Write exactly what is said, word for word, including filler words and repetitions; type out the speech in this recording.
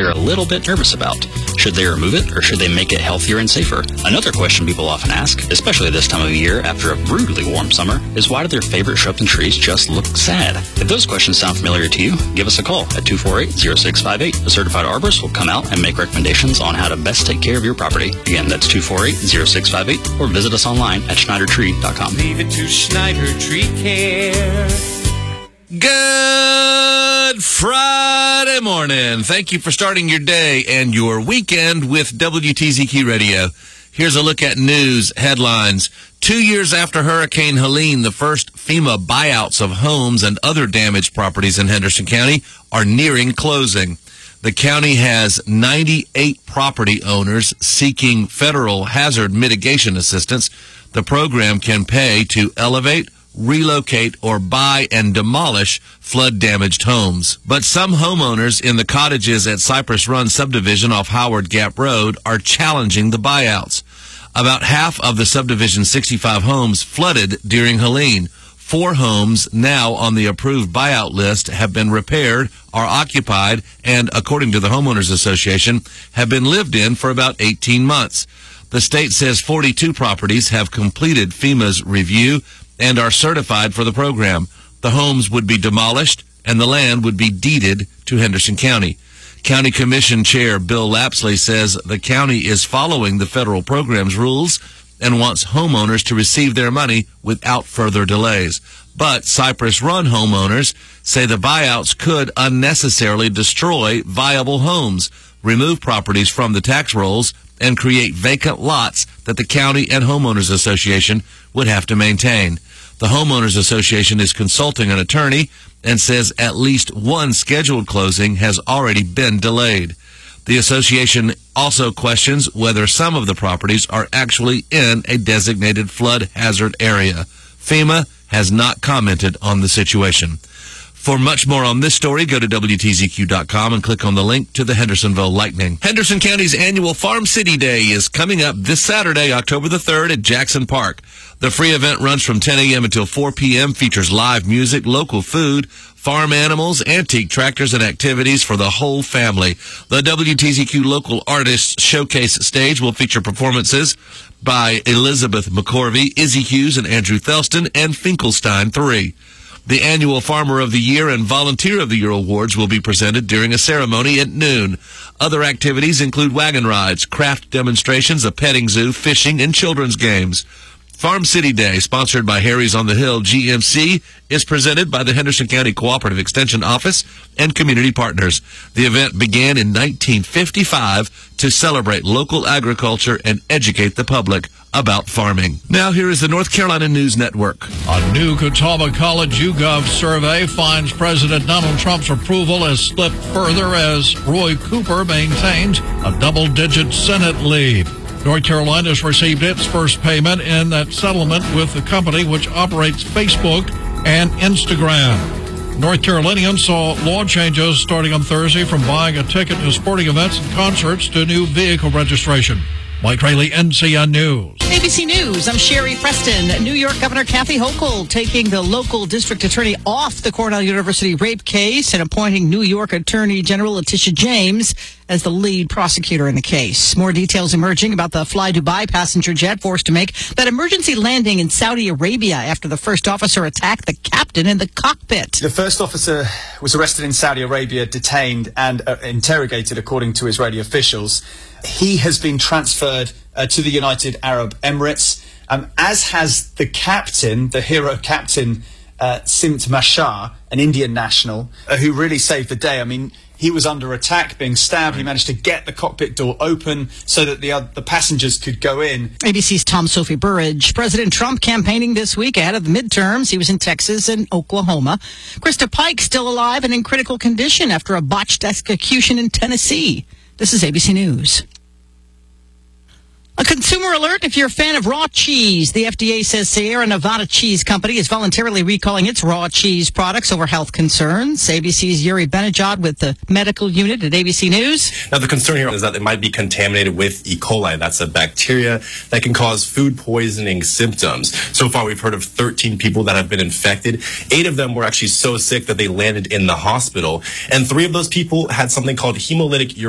they're a little bit nervous about. Should they remove it, or should they make it healthier and safer? Another question people often ask, especially this time of year after a brutally warm summer, is why do their favorite shrubs and trees just look sad? If those questions sound familiar to you, give us a call at two four eight, zero six five eight. A certified arborist will come out and make recommendations on how to best take care of your property. Again, that's two four eight, zero six five eight, or visit us online at schneider tree dot com. Leave it to Schneider Tree Care. Good Friday morning. Thank you for starting your day and your weekend with W T Z Q Radio. Here's a look at news headlines. Two years after Hurricane Helene, the first FEMA buyouts of homes and other damaged properties in Henderson County are nearing closing. The county has ninety-eight property owners seeking federal hazard mitigation assistance. The program can pay to elevate, relocate, or buy and demolish flood-damaged homes. But some homeowners in the cottages at Cypress Run subdivision off Howard Gap Road are challenging the buyouts. About half of the subdivision's sixty-five homes flooded during Helene. Four homes now on the approved buyout list have been repaired, are occupied, and, according to the Homeowners Association, have been lived in for about eighteen months. The state says forty-two properties have completed FEMA's review and are certified for the program. The homes would be demolished and the land would be deeded to Henderson County. County Commission Chair Bill Lapsley says the county is following the federal program's rules and wants homeowners to receive their money without further delays. But Cypress Run homeowners say the buyouts could unnecessarily destroy viable homes, remove properties from the tax rolls, and create vacant lots that the county and Homeowners Association would have to maintain. The Homeowners Association is consulting an attorney and says at least one scheduled closing has already been delayed. The association also questions whether some of the properties are actually in a designated flood hazard area. FEMA has not commented on the situation. For much more on this story, go to W T Z Q dot com and click on the link to the Hendersonville Lightning. Henderson County's annual Farm City Day is coming up this Saturday, October the third, at Jackson Park. The free event runs from ten a.m. until four p.m., features live music, local food, farm animals, antique tractors, and activities for the whole family. The W T Z Q Local Artists Showcase stage will feature performances by Elizabeth McCorvey, Izzy Hughes, and Andrew Thelston, and Finkelstein three. The annual Farmer of the Year and Volunteer of the Year awards will be presented during a ceremony at noon. Other activities include wagon rides, craft demonstrations, a petting zoo, fishing, and children's games. Farm City Day, sponsored by Harry's on the Hill G M C, is presented by the Henderson County Cooperative Extension Office and community partners. The event began in nineteen fifty-five to celebrate local agriculture and educate the public about farming. Now here is the North Carolina News Network. A new Catawba College YouGov survey finds President Donald Trump's approval has slipped further as Roy Cooper maintains a double-digit Senate lead. North Carolina has received its first payment in that settlement with the company which operates Facebook and Instagram. North Carolinians saw law changes starting on Thursday, from buying a ticket to sporting events and concerts to new vehicle registration. Mike Rayleigh, N C N News. A B C News, I'm Sherry Preston. New York Governor Kathy Hochul taking the local district attorney off the Cornell University rape case and appointing New York Attorney General Letitia James as the lead prosecutor in the case. More details emerging about the Fly Dubai passenger jet forced to make that emergency landing in Saudi Arabia after the first officer attacked the captain in the cockpit. The first officer was arrested in Saudi Arabia, detained and uh, interrogated, according to Israeli officials. He has been transferred uh, to the United Arab Emirates, um, as has the captain, the hero captain, uh, Simt Mashar, an Indian national, uh, who really saved the day. I mean, he was under attack, being stabbed. He managed to get the cockpit door open so that the, uh, the passengers could go in. A B C's Tom Sophie Burridge. President Trump campaigning this week ahead of the midterms. He was in Texas and Oklahoma. Krista Pike still alive and in critical condition after a botched execution in Tennessee. This is A B C News. A consumer alert if you're a fan of raw cheese. The F D A says Sierra Nevada Cheese Company is voluntarily recalling its raw cheese products over health concerns. A B C's Yuri Benajad with the medical unit at A B C News. Now, the concern here is that it might be contaminated with E. coli. That's a bacteria that can cause food poisoning symptoms. So far, we've heard of thirteen people that have been infected. Eight of them were actually so sick that they landed in the hospital. And three of those people had something called hemolytic